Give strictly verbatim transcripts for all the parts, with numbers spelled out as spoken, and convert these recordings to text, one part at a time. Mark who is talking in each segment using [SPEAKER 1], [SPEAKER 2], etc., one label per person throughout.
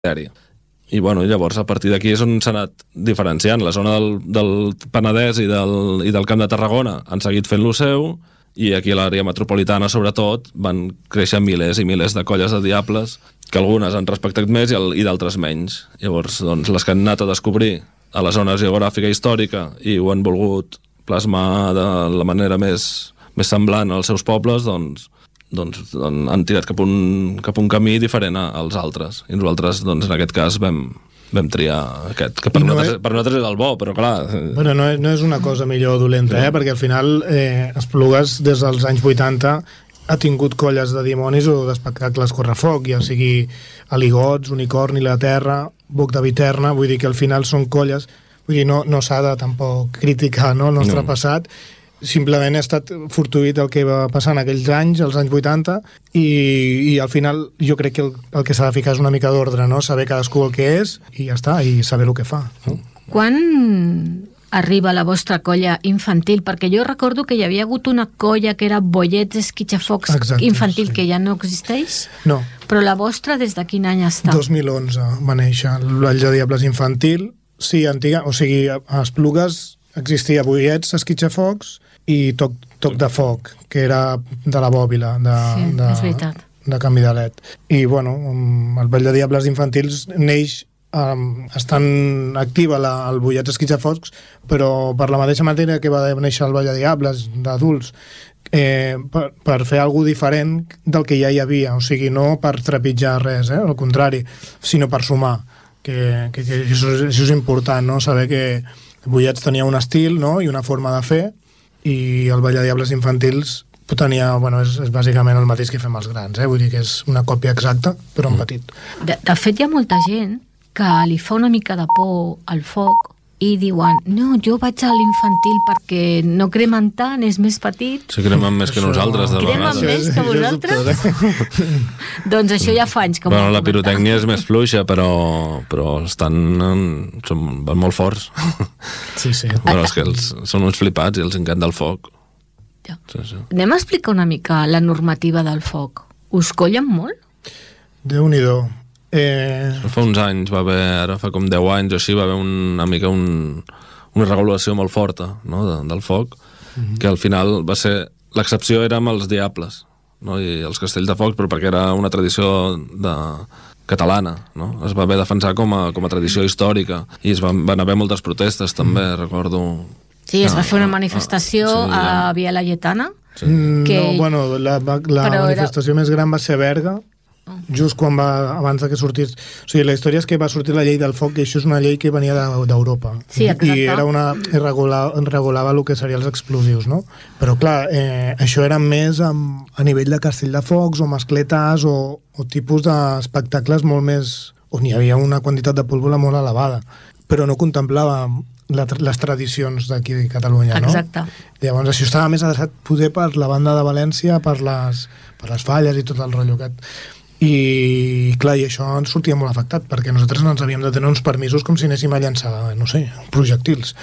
[SPEAKER 1] I bueno, llavors a partir d'aquí és on s'ha anat diferenciant. La zona del, del Penedès i del, i del Camp de Tarragona han seguit fent-lo seu, i aquí a l'àrea metropolitana sobretot van créixer milers i milers de colles de diables, que algunes han respectat més i, el, i d'altres menys. Llavors, doncs, les que han anat a descobrir a la zona geogràfica històrica i ho han volgut plasmar de la manera més, més semblant als seus pobles, doncs, doncs, doncs han tirat cap un, cap un camí diferent als altres. I nosaltres, doncs, en aquest cas, vam, vam triar aquest, que per, no nosaltres, és... per nosaltres és el bo, però clar...
[SPEAKER 2] Bueno, no és, no és una cosa millor o dolenta, sí. eh? Perquè al final eh, Esplugues, des dels anys vuitanta, ha tingut colles de dimonis o d'espectacles correfoc, ja sigui aligots, unicorni, la terra, boc de viterna, vull dir que al final són colles, vull dir, no, no s'ha de tampoc criticar, no, el nostre no. passat, simplement ha estat fortuït el que va passar en aquells anys, els anys vuitanta, i, i al final jo crec que el, el que s'ha de ficar és una mica d'ordre, no? Saber cadascú el que és i ja està, i saber el que fa. No?
[SPEAKER 3] Quan arriba la vostra colla infantil? Perquè jo recordo que hi havia hagut una colla que era Bollets Esquitxafocs Exacte, infantil, sí. que ja no existeix?
[SPEAKER 2] No.
[SPEAKER 3] Però la vostra des de quin any està?
[SPEAKER 2] dos mil onze va néixer el Vall de Diables infantil, sí, antiga, o sigui, a Esplugues existia Bollets Esquitxafocs i toc, toc de foc, que era de la bòbila, de,
[SPEAKER 3] sí,
[SPEAKER 2] de,
[SPEAKER 3] és veritat.
[SPEAKER 2] de canvi de led. I, bueno, el Vall de Diables infantils neix, um, estan activa la, el Bollets Esquitxafocs, però per la mateixa manera que va néixer el Vall de Diables d'adults, eh, per, per fer alguna diferent del que ja hi havia, o sigui, no per trepitjar res, eh, al contrari, sinó per sumar, que, que, que això, això és important, no? Saber que Bollets tenia un estil, no?, i una forma de fer, i el Vall de Diables infantils tenia, bueno, és, és bàsicament el mateix que fem els grans, eh? Vull dir que és una còpia exacta, però en petit.
[SPEAKER 3] De, de fet, hi ha molta gent que li fa una mica de por al foc i diuen, no, jo vaig a l'infantil perquè no cremen tant, és més petit.
[SPEAKER 1] Se cremen més que nosaltres, de vegades.
[SPEAKER 3] Cremen més que vosaltres? Doncs això ja fa anys que
[SPEAKER 1] bueno, la pirotècnia és més fluixa, però, però estan en, són, van molt forts.
[SPEAKER 2] Sí, sí.
[SPEAKER 1] Però és que els, són uns flipats i els encanta el foc.
[SPEAKER 3] Ja.
[SPEAKER 1] Sí, sí.
[SPEAKER 3] Anem a explicar una mica la normativa del foc. Us collen molt?
[SPEAKER 2] Déu-n'hi-do. Eh...
[SPEAKER 1] Fa uns anys va haver, ara fa com deu anys o així, va haver una mica un, una regulació molt forta, no?, de, del foc, mm-hmm. que al final va ser, l'excepció era amb els diables, no?, i els castells de foc, però perquè era una tradició de, catalana, no? Es va haver defensar com a, com a tradició històrica, i es van, van haver moltes protestes també, mm. recordo.
[SPEAKER 3] Sí, es va fer una manifestació ah, sí, a ja. Via Laietana.
[SPEAKER 2] Sí. Que... No, bueno, la, la manifestació era... més gran va ser a Berga, just quan va, abans que sortís, o sigui, la història és que va sortir la llei del foc, i això és una llei que venia d'Europa,
[SPEAKER 3] sí,
[SPEAKER 2] i era una, i regulava, regulava el que serien els explosius, no? Però clar, eh, això era més amb, a nivell de castell de focs o mascletes o, o tipus d'espectacles molt més, on hi havia una quantitat de pólvora molt elevada, però no contemplava la, les tradicions d'aquí de Catalunya, no?
[SPEAKER 3] Exacte.
[SPEAKER 2] Llavors això estava més adreçat poder per la banda de València, per les, per les falles i tot el rotllo aquest. I clar, i això ens sortia molt afectat, perquè nosaltres no ens havíem de tenir uns permisos com si anéssim a llançar, no sé, projectils.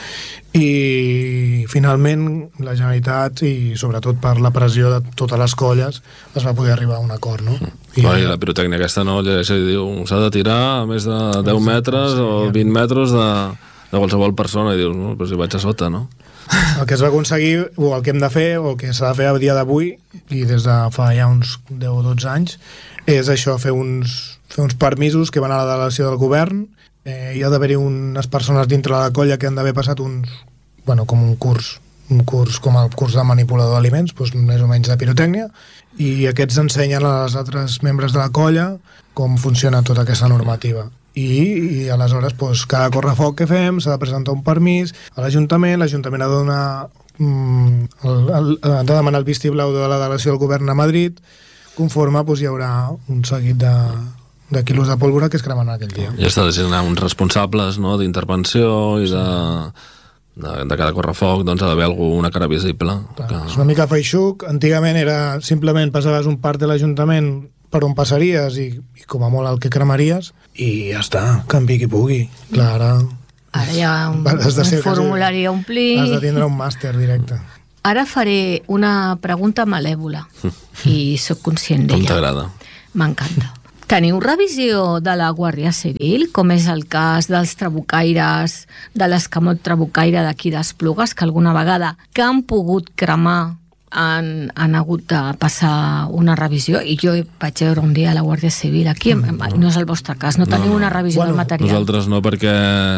[SPEAKER 2] I finalment la Generalitat, i sobretot per la pressió de totes les colles, es va poder arribar a un acord, no?
[SPEAKER 1] I, bueno, i la pirotècnia aquesta no, llegeix i diu, s'ha de tirar a més de deu metres sí, o vint metres de, de qualsevol persona, i dius, no, però si vaig a sota, no?
[SPEAKER 2] El que es va aconseguir, o el que hem de fer, o el que s'ha de fer a dia d'avui, i des de fa ja uns deu o dotze anys, és això, fer uns, fer uns permisos que van a la delegació del govern, eh, hi ha d'haver-hi unes persones dintre de la colla que han d'haver passat uns, bueno, com un curs, un curs com el curs de manipulador d'aliments, doncs més o menys de pirotècnia, i aquests ensenyen als altres membres de la colla com funciona tota aquesta normativa. I, i aleshores doncs, cada correfoc que fem s'ha de presentar un permís a l'Ajuntament, l'Ajuntament ha de donar mm, el, el, ha de demanar el vistiplau de la delegació del govern a Madrid, conforme doncs, hi haurà un seguit de, de quilos de pólvora que es cremen aquell dia.
[SPEAKER 1] I està designar uns responsables, no?, d'intervenció i de, de, de cada correfoc, doncs ha d'haver una cara visible.
[SPEAKER 2] Clar,
[SPEAKER 1] que...
[SPEAKER 2] És una mica feixuc, antigament era simplement passaves un parc de l'Ajuntament per on passaries i, i com a molt el que cremaries, i ja està, que en piqui pugui. Clar, ara...
[SPEAKER 3] Ara hi ha un, un formulari a omplir...
[SPEAKER 2] Has de tindre un màster directe.
[SPEAKER 3] Ara faré una pregunta malèvola, i sóc conscient d'ella.
[SPEAKER 1] Com t'agrada?
[SPEAKER 3] M'encanta. Teniu revisió de la Guàrdia Civil, com és el cas dels trabucaires, de l'escamot trabucaire d'aquí d'Esplugues, que alguna vegada que han pogut cremar han, han hagut de passar una revisió, i jo vaig veure un dia a la Guàrdia Civil aquí, no, no és el vostre cas, no teniu no, no. una revisió bueno, del material?
[SPEAKER 1] Nosaltres no, perquè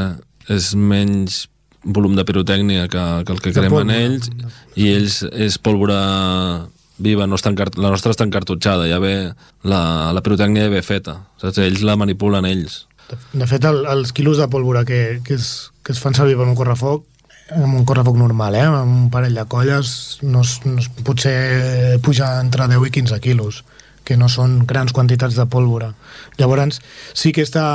[SPEAKER 1] és menys volum de pirotècnia que, que el que cremen ells, i ells és pólvora viva, no està encart... la nostra està encartutxada, ja ve la, la pirotècnia ja ve feta, saps? Ells la manipulen ells.
[SPEAKER 2] De fet, el, els quilos de pólvora que, que, es, que es fan servir per un correfoc, amb un correfoc normal, eh? Amb un parell de colles, no es, no es, potser puja entre deu i quinze quilos, que no són grans quantitats de pólvora. Llavors, sí que està...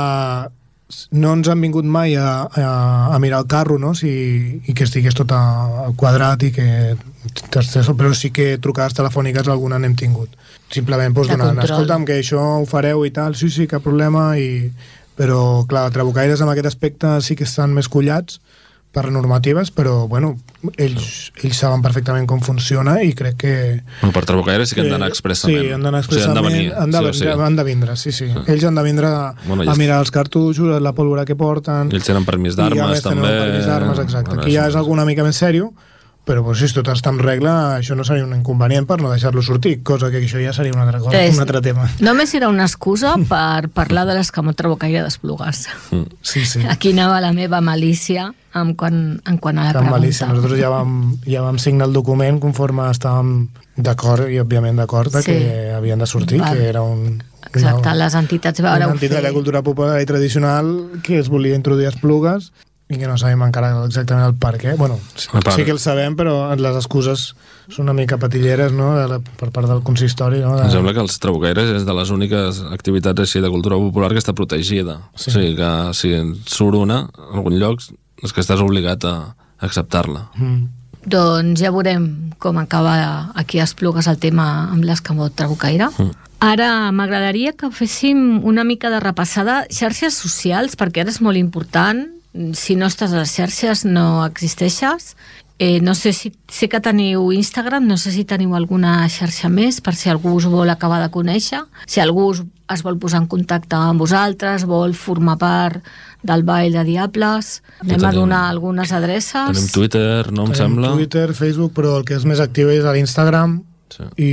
[SPEAKER 2] no ens han vingut mai a, a, a mirar el carro, no? Si, i que estigués tot a, a quadrat i que... però sí que trucades telefòniques alguna n'hem tingut. Simplement doncs, donant, escolta'm, que això ho fareu i tal, sí, sí, cap problema, i... però clar, trabucaires en aquest aspecte sí que estan més collats per normatives, però bueno, ells, ells saben perfectament com funciona i crec que...
[SPEAKER 1] No, per trabucaires sí que han d'anar expressament.
[SPEAKER 2] Sí, han d'anar expressament, o sigui, han, de venir, han, de, sí, sí. han de vindre, sí, sí. sí. Ells han de vindre bueno, a mirar els cartutxos, la pólvora que porten...
[SPEAKER 1] I ells tenen permís d'armes, també.
[SPEAKER 2] I permís d'armes, exacte. Bueno, aquí ja és alguna mica més sèrio, però pues, si tot està en regla, això no seria un inconvenient per no deixar-lo sortir, cosa que això ja seria un altre, cosa, un altre tema.
[SPEAKER 3] Només era una excusa per parlar de l'escamot trabucaire d'Esplugues.
[SPEAKER 2] Mm. Sí, sí.
[SPEAKER 3] Aquí anava la meva malícia en quan, en quan a la pregunta.
[SPEAKER 2] Malícia. Nosaltres ja vam, ja vam signar el document conforme estàvem d'acord, i òbviament d'acord, sí. que havien de sortir, Val. que era un...
[SPEAKER 3] Exacte, una, les entitats vareu
[SPEAKER 2] una entitat
[SPEAKER 3] fer...
[SPEAKER 2] de cultura popular i tradicional que es volia introduir a Esplugues i que no sabem encara exactament el per què. Bueno, sí, sí que el sabem, però les excuses són una mica patilleres, no?, de la, per part del consistori. No? De...
[SPEAKER 1] Em sembla que els trabucaires és de les úniques activitats així de cultura popular que està protegida. Sí. O sigui que si surt una, en algun lloc, és que estàs obligat a acceptar-la.
[SPEAKER 3] Mm. Doncs ja veurem com acaba aquí a Esplugues el tema amb l'escamot trabucaire. Mm. Ara m'agradaria que féssim una mica de repassada xarxes socials, perquè ara és molt important. Si no estàs a les xarxes no existeixes. Eh, no sé si sé que teniu Instagram, no sé si teniu alguna xarxa més per si algú us vol acabar de conèixer, si algú us, es vol posar en contacte amb vosaltres, vol formar part del Ball de Diables. Anem tenim, a donar algunes adreces.
[SPEAKER 1] Tenim Twitter, no em
[SPEAKER 2] tenim
[SPEAKER 1] sembla?
[SPEAKER 2] Twitter, Facebook, però el que és més actiu és l'Instagram. Sí. I...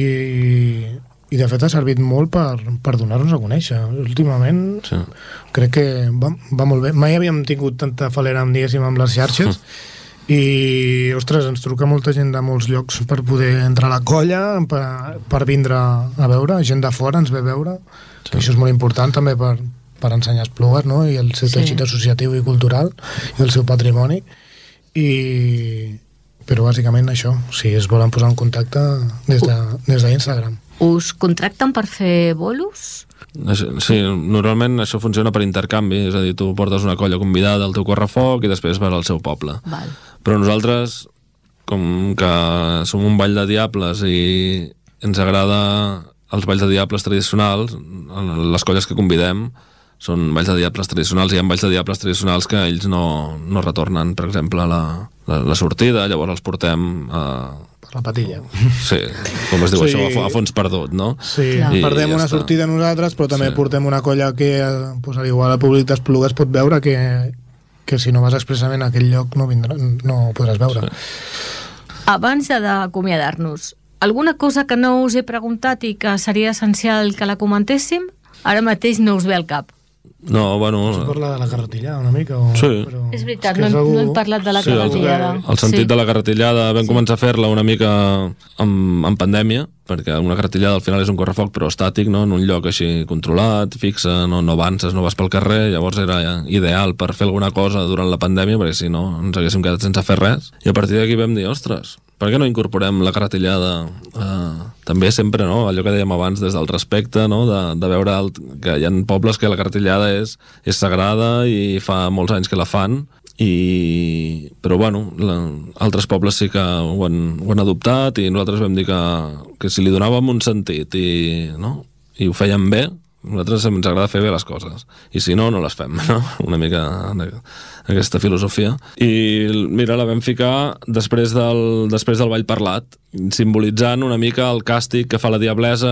[SPEAKER 2] i de fet ha servit molt per, per donar-nos a conèixer. Últimament sí. crec que va, va molt bé. Mai havíem tingut tanta falera amb, diguéssim, amb les xarxes i, ostres, ens truca molta gent de molts llocs per poder entrar a la colla, per, per vindre a veure, gent de fora ens ve a veure, sí. Això és molt important també per, per ensenyar Esplugues, no?, i el seu sí. teixit associatiu i cultural i el seu patrimoni. I... però bàsicament això, si es volen posar en contacte des de, des d'Instagram.
[SPEAKER 3] Us contracten per fer bolos?
[SPEAKER 1] Sí, normalment això funciona per intercanvi, és a dir, tu portes una colla convidada al teu correfoc i després vas al seu poble.
[SPEAKER 3] Val.
[SPEAKER 1] Però nosaltres, com que som un ball de diables i ens agrada els balls de diables tradicionals, les colles que convidem són balls de diables tradicionals, i hi ha balls de diables tradicionals que ells no, no retornen, per exemple, la, la, la sortida, llavors els portem a...
[SPEAKER 2] la patilla.
[SPEAKER 1] Sí, com es diu sí. això, a fons perdut, no?
[SPEAKER 2] Sí, I perdem ja una està. sortida nosaltres, però també sí. portem una colla que, pues, al igual el públic d'Esplugues pot veure que, que si no vas expressament a aquell lloc no, vindrà, no podràs veure.
[SPEAKER 3] Sí. Abans d'acomiadar-nos, alguna cosa que no us he preguntat i que seria essencial que la comentéssim? Ara mateix no us ve al cap.
[SPEAKER 1] No, bueno...
[SPEAKER 2] Se parla de la carretillada una mica? O...
[SPEAKER 1] Sí.
[SPEAKER 3] Però... És veritat, és no, algú... no hem parlat de la sí, carretillada.
[SPEAKER 1] El, el sentit sí. de la carretillada vam sí. començar a fer-la una mica amb, amb pandèmia, perquè una carretillada al final és un correfoc però estàtic, no? En un lloc així controlat, fixe, no, no avances, no vas pel carrer, llavors era ideal per fer alguna cosa durant la pandèmia, perquè si no ens haguéssim quedat sense fer res. I a partir d'aquí vam dir, ostres, per què no incorporem la carretillada eh, també sempre, no? Allò que dèiem abans des del respecte, no? de, de veure el, que hi ha pobles que la carretillada és, és sagrada i fa molts anys que la fan, i... però bueno, la, altres pobles sí que ho han, ho han adoptat i nosaltres vam dir que, que si li donàvem un sentit i, no? i ho fèiem bé, a nosaltres ens agrada fer bé les coses i si no, no les fem, no? Una mica aquesta filosofia. I mira, la vam ficar després del, després del ball parlat, simbolitzant una mica el càstig que fa la diablesa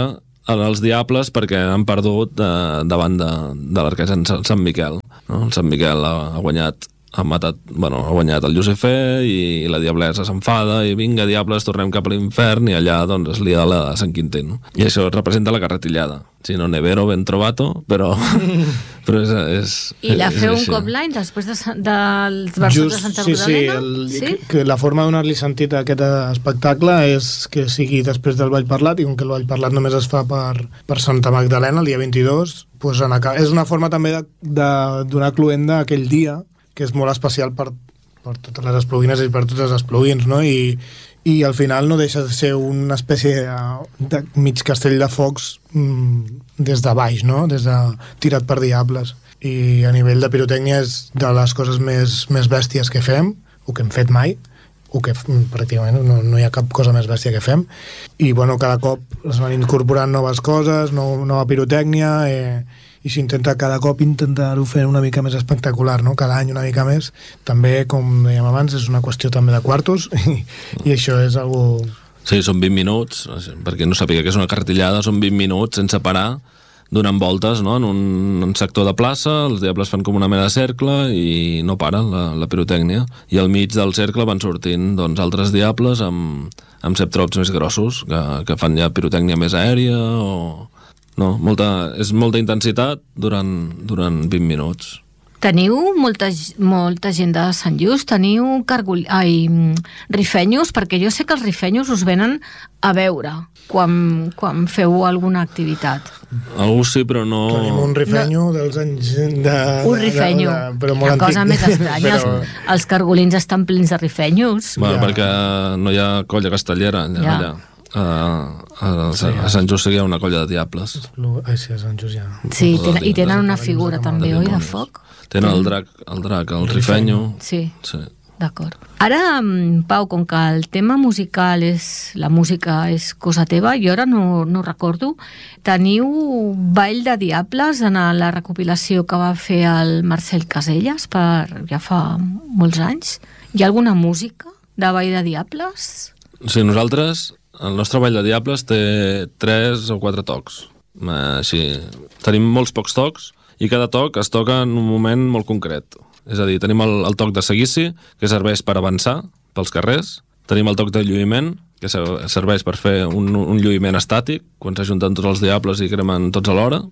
[SPEAKER 1] els Diables perquè han perdut eh, davant de, de l'arquer Sant, Sant Miquel. No? El Sant Miquel ha, ha guanyat ha matat, bueno, ha guanyat el Llucifer i la Diablesa s'enfada i vinga, Diables, tornem cap a l'infern i allà doncs es lia la Sant Quinter, no? I això representa la carretillada. Si no, nevero ben trovato, però, però és, és...
[SPEAKER 3] I la
[SPEAKER 1] és,
[SPEAKER 3] feu
[SPEAKER 1] és
[SPEAKER 3] un cop l'any després de, dels versos de Santa Magdalena?
[SPEAKER 2] Sí, sí, el,
[SPEAKER 3] sí?
[SPEAKER 2] Que, que la forma de donar-li sentit a aquest espectacle és que sigui després del Ball Parlat, i com que el Ball Parlat només es fa per, per Santa Magdalena, el dia vint-i-dos, doncs en, és una forma també de, de donar cluenda aquell dia, que és molt especial per, per totes les espluguines i per tots els espluguins, no? I, i al final no deixa de ser una espècie de, de mig castell de focs mmm, des de baix, no? Des de tirat per diables. I a nivell de pirotècnia és de les coses més, més bèsties que fem, o que hem fet mai, o que pràcticament no, no hi ha cap cosa més bèstia que fem. I bueno, cada cop es van incorporant noves coses, no, nova pirotècnia, eh, i s'intenta cada cop intentar-ho fer una mica més espectacular, no? Cada any una mica més. També, com dèiem abans, és una qüestió també de quartos i, i això és algo...
[SPEAKER 1] Sí, són vint minuts, perquè no sàpiga que és una cartellada, són vint minuts sense parar, donant voltes, no? En un, un sector de plaça, els diables fan com una mena de cercle i no para la, la pirotècnia. I al mig del cercle van sortint doncs, altres diables amb, amb ceptrops més grossos, que, que fan ja pirotècnia més aèria o... No, molta, és molta intensitat durant, durant vint minuts.
[SPEAKER 3] Teniu molta, molta gent de Sant Just, teniu cargol... Ai, rifenyos, perquè jo sé que els rifenyos us venen a veure quan, quan feu alguna activitat.
[SPEAKER 1] Algú sí, però no...
[SPEAKER 2] Tenim un rifenyo no. dels anys de...
[SPEAKER 3] Un rifenyo,
[SPEAKER 2] de, de, però molt
[SPEAKER 3] la cosa
[SPEAKER 2] antic.
[SPEAKER 3] més estranya, però... els, els cargolins estan plens de rifenyos.
[SPEAKER 1] Bueno,
[SPEAKER 2] ja.
[SPEAKER 1] Perquè no hi ha colla castellera allà.
[SPEAKER 3] Ja.
[SPEAKER 1] allà. Uh, a, a, a Sant Just hi ha una colla de diables.
[SPEAKER 2] Ai, sí, a Sant Just ja.
[SPEAKER 3] Sí, ten, i tenen una figura també, oi, de foc?
[SPEAKER 1] Tenen el drac, el drac, el rifenyo.
[SPEAKER 3] Sí,
[SPEAKER 1] sí.
[SPEAKER 3] D'acord. Ara, Pau, com que el tema musical és... La música és cosa teva, jo ara no, no recordo. Teniu Ball de Diables en la recopilació que va fer el Marcel Caselles per ja fa molts anys. Hi ha alguna música de Ball de Diables?
[SPEAKER 1] Sí, nosaltres... El nostre Ball de Diables té tres o quatre tocs. Així, tenim molts pocs tocs i cada toc es toca en un moment molt concret. És a dir, tenim el, el toc de seguici, que serveix per avançar pels carrers. Tenim el toc de lluïment, que serveix per fer un, un lluïment estàtic, quan s'ajunten tots els diables i cremen tots alhora.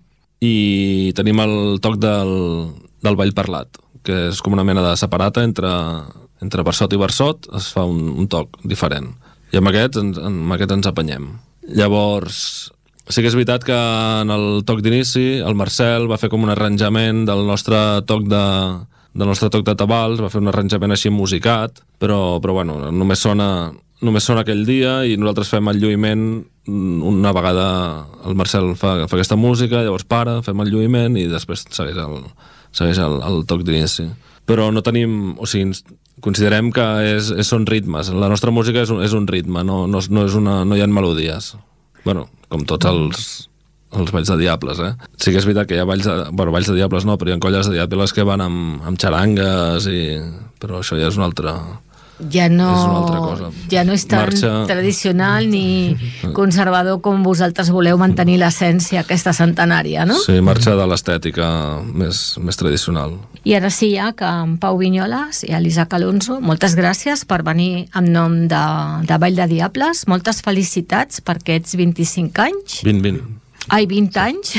[SPEAKER 1] I tenim el toc del, del Ball Parlat, que és com una mena de separata entre, entre versot i versot, es fa un, un toc diferent. I amb aquests, amb aquests ens apanyem. Llavors, sí que és veritat que en el toc d'inici el Marcel va fer com un arranjament del nostre toc de, del nostre toc de tabals, va fer un arranjament així musicat, però, però bueno, només sona, només sona aquell dia i nosaltres fem el lluïment una vegada el Marcel fa, fa aquesta música, llavors para, fem el lluïment i després segueix el, segueix el, el toc d'inici. Però no tenim... O sigui, considerem que és, és, són ritmes. La nostra música és un, és un ritme, no, no, no, és una, no hi ha melodies. Bueno, com tots els, els balls de diables, eh? Sí que és veritat que hi ha balls de... Bueno, balls de diables no, però hi ha colles de diables que van amb, amb xarangues i... Però això ja és una altra...
[SPEAKER 3] Ja no,
[SPEAKER 1] és una altra cosa.
[SPEAKER 3] Ja no és tan
[SPEAKER 1] Marxa...
[SPEAKER 3] tradicional ni conservador com vosaltres voleu mantenir l'essència aquesta centenària, no?
[SPEAKER 1] Sí, marxa de l'estètica més, més tradicional.
[SPEAKER 3] I ara sí, ja que en Pau Vinyoles i l'Isaac Alonso, moltes gràcies per venir en nom de, de Ball de Diables. Moltes felicitats per aquests vint-i-cinc anys.
[SPEAKER 1] vint, vint.
[SPEAKER 3] Ai, vint anys.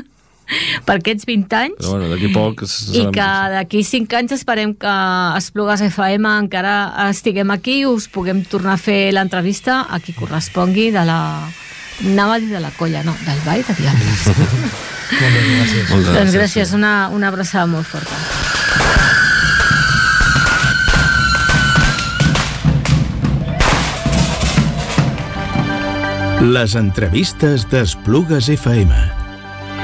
[SPEAKER 3] Per aquests vint anys.
[SPEAKER 1] Però bueno, d'aquí poc...
[SPEAKER 3] I que d'aquí cinc anys esperem que Esplugues F M encara estiguem aquí i us puguem tornar a fer l'entrevista a qui correspongui de la... Anava a dir de la colla, no, del Ball de Diables.
[SPEAKER 2] Moltes gràcies.
[SPEAKER 1] Moltes
[SPEAKER 3] Doncs gràcies, una, una abraçada molt forta.
[SPEAKER 4] Les entrevistes d'Esplugues F M.